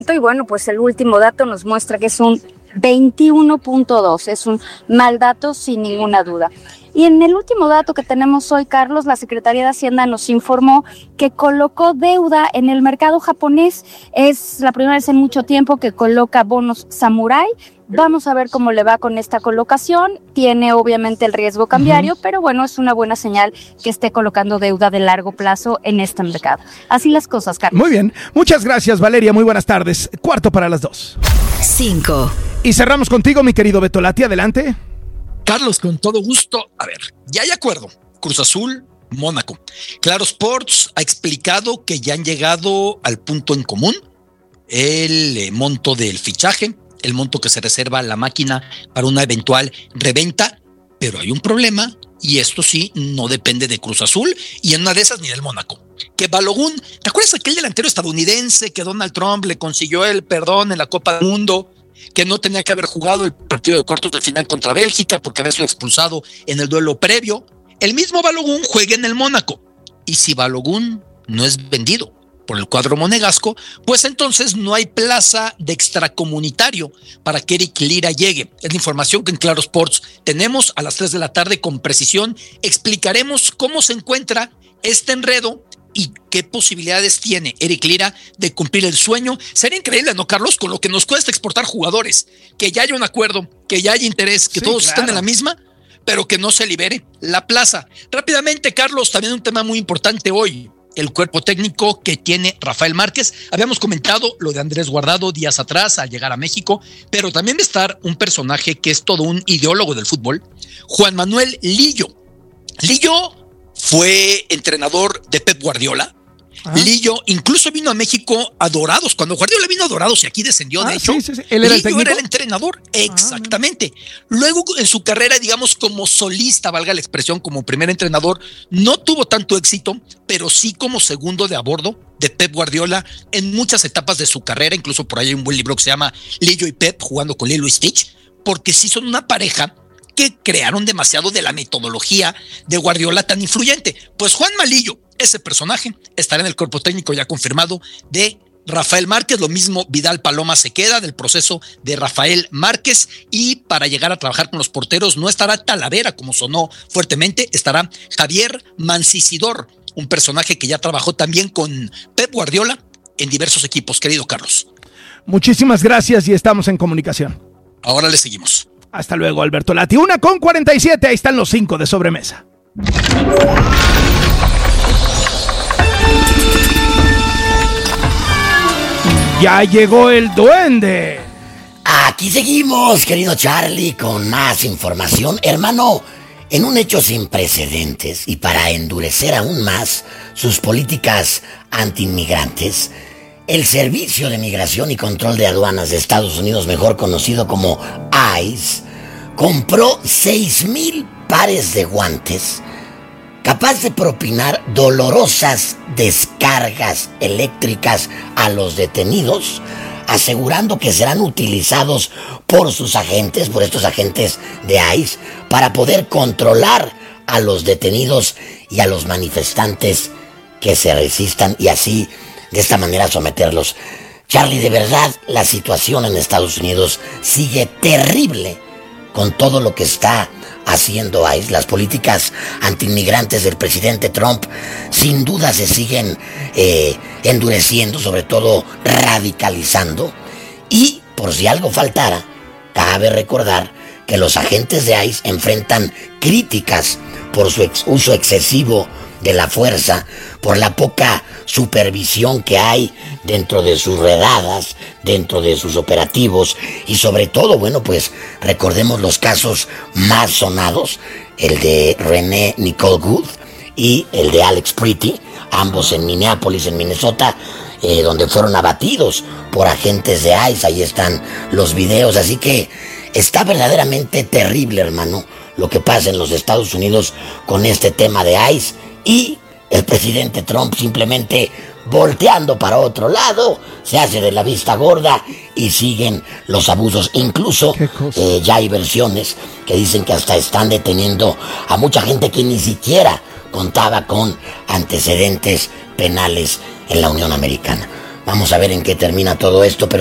Y bueno, pues el último dato nos muestra que es un 21.2, es un mal dato sin ninguna duda. Y en el último dato que tenemos hoy, Carlos, la Secretaría de Hacienda nos informó que colocó deuda en el mercado japonés. Es la primera vez en mucho tiempo que coloca bonos Samurai. Vamos a ver cómo le va con esta colocación. Tiene obviamente el riesgo cambiario, pero bueno, es una buena señal que esté colocando deuda de largo plazo en este mercado. Así las cosas, Carlos. Muy bien. Muchas gracias, Valeria. Muy buenas tardes. 4:45. 5. Y cerramos contigo, mi querido Betolati. Adelante. Carlos, con todo gusto. A ver, ya hay acuerdo. Cruz Azul, Mónaco. Claro Sports ha explicado que ya han llegado al punto en común. El monto del fichaje, el monto que se reserva la máquina para una eventual reventa, pero hay un problema y esto sí no depende de Cruz Azul y en una de esas ni del Mónaco. Que Balogun, ¿te acuerdas aquel delantero estadounidense que Donald Trump le consiguió el perdón en la Copa del Mundo? Que no tenía que haber jugado el partido de cuartos de final contra Bélgica porque había sido expulsado en el duelo previo. El mismo Balogun juega en el Mónaco y si Balogun no es vendido por el cuadro monegasco, pues entonces no hay plaza de extracomunitario para que Eric Lira llegue. Es la información que en Claro Sports tenemos a las 3 de la tarde con precisión. Explicaremos cómo se encuentra este enredo y qué posibilidades tiene Eric Lira de cumplir el sueño. Sería increíble, ¿no, Carlos? Con lo que nos cuesta exportar jugadores, que ya haya un acuerdo, que ya haya interés, que todos estén en la misma, pero que no se libere la plaza. Rápidamente, Carlos, también un tema muy importante hoy. El cuerpo técnico que tiene Rafael Márquez. Habíamos comentado lo de Andrés Guardado días atrás al llegar a México, pero también va a estar un personaje que es todo un ideólogo del fútbol, Juan Manuel Lillo. Lillo fue entrenador de Pep Guardiola. Lillo incluso vino a México a Dorados, cuando Guardiola vino a Dorados y aquí descendió, de hecho. Sí. ¿Él era el técnico? Era el entrenador, exactamente. Luego en su carrera, digamos, como solista, valga la expresión, como primer entrenador, no tuvo tanto éxito, pero sí como segundo de a bordo de Pep Guardiola en muchas etapas de su carrera. Incluso por ahí hay un buen libro que se llama Lillo y Pep, jugando con Lilo y Stitch, porque sí son una pareja que crearon demasiado de la metodología de Guardiola tan influyente. Pues Juan Malillo, ese personaje, estará en el cuerpo técnico ya confirmado de Rafael Márquez. Lo mismo Vidal Paloma se queda del proceso de Rafael Márquez, y para llegar a trabajar con los porteros no estará Talavera, como sonó fuertemente, estará Javier Mancisidor, un personaje que ya trabajó también con Pep Guardiola en diversos equipos, querido Carlos. Muchísimas gracias y estamos en comunicación. Ahora le seguimos. Hasta luego, Alberto Lati. 1:47, ahí están los 5 de sobremesa. Ya llegó el duende. Aquí seguimos, querido Charlie, con más información. Hermano, en un hecho sin precedentes y para endurecer aún más sus políticas antiinmigrantes, el Servicio de Migración y Control de Aduanas de Estados Unidos, mejor conocido como ICE, compró 6,000 pares de guantes capaz de propinar dolorosas descargas eléctricas a los detenidos, asegurando que serán utilizados por sus agentes, por estos agentes de ICE, para poder controlar a los detenidos y a los manifestantes que se resistan y así, de esta manera, someterlos. Charlie, de verdad, la situación en Estados Unidos sigue terrible con todo lo que está haciendo ICE. Las políticas antiinmigrantes del presidente Trump sin duda se siguen endureciendo, sobre todo radicalizando. Y por si algo faltara, cabe recordar que los agentes de ICE enfrentan críticas por su uso excesivo de la fuerza, por la poca supervisión que hay dentro de sus redadas, dentro de sus operativos, y sobre todo, bueno, pues recordemos los casos más sonados, el de René Nicole Good y el de Alex Pretty, ambos en Minneapolis, en Minnesota, donde fueron abatidos por agentes de ICE. Ahí están los videos, así que está verdaderamente terrible, hermano, lo que pasa en los Estados Unidos con este tema de ICE, y el presidente Trump simplemente volteando para otro lado, se hace de la vista gorda y siguen los abusos. Incluso ya hay versiones que dicen que hasta están deteniendo a mucha gente que ni siquiera contaba con antecedentes penales en la Unión Americana. Vamos a ver en qué termina todo esto, pero